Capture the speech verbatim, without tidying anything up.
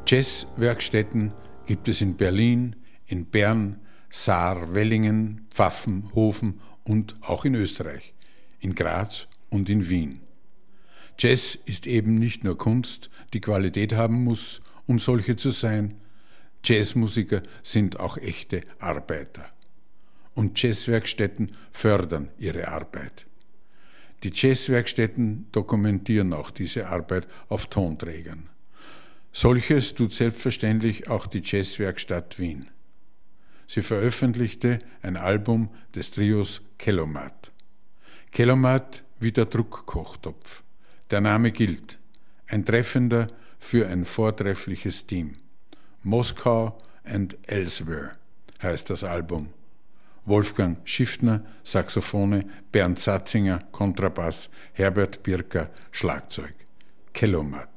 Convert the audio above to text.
Jazzwerkstätten gibt es in Berlin, in Bern, Saar, Wellingen, Pfaffenhofen und auch in Österreich, in Graz und in Wien. Jazz ist eben nicht nur Kunst, die Qualität haben muss, um solche zu sein. Jazzmusiker sind auch echte Arbeiter. Und Jazzwerkstätten fördern ihre Arbeit. Die Jazzwerkstätten dokumentieren auch diese Arbeit auf Tonträgern. Solches tut selbstverständlich auch die Jazzwerkstatt Wien. Sie veröffentlichte ein Album des Trios Kellomat. Kellomat wie der Druckkochtopf. Der Name gilt. Ein treffender für ein vortreffliches Team. Moskau and Elsewhere heißt das Album. Wolfgang Schiffner, Saxophone, Bernd Satzinger, Kontrabass, Herbert Birker, Schlagzeug. Kellomat.